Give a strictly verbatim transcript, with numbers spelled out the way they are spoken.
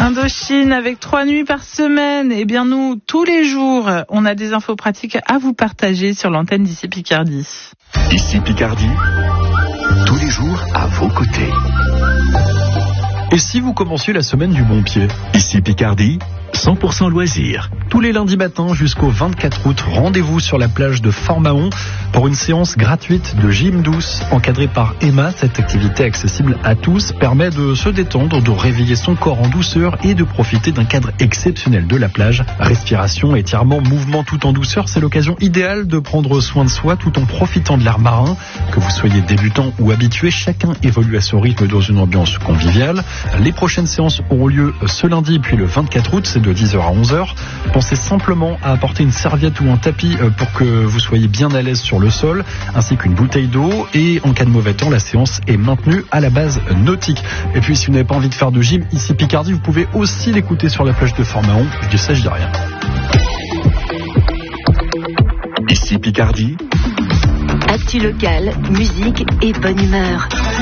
Indochine avec trois nuits par semaine. Eh bien nous, tous les jours, on a des infos pratiques à vous partager sur l'antenne d'Ici Picardie. Ici Picardie, tous les jours à vos côtés. Et si vous commenciez la semaine du bon pied ? Ici Picardie, cent pour cent loisirs. Tous les lundis matins jusqu'au vingt-quatre août, rendez-vous sur la plage de Fort-Mahon pour une séance gratuite de gym douce encadrée par Emma. Cette activité accessible à tous permet de se détendre, de réveiller son corps en douceur et de profiter d'un cadre exceptionnel de la plage. Respiration, étirement, mouvement tout en douceur, c'est l'occasion idéale de prendre soin de soi tout en profitant de l'art marin. Que vous soyez débutant ou habitué, chacun évolue à son rythme dans une ambiance conviviale. Les prochaines séances auront lieu ce lundi puis le vingt-quatre août, c'est de dix heures à onze heures. Pensez simplement à apporter une serviette ou un tapis pour que vous soyez bien à l'aise sur le sol, ainsi qu'une bouteille d'eau. Et en cas de mauvais temps, la séance est maintenue à la base nautique. Et puis si vous n'avez pas envie de faire de gym, Ici Picardie, vous pouvez aussi l'écouter sur la plage de Fort-Mahon. Je dis ça, je dis rien. Ici Picardie. Actu local, musique et bonne humeur.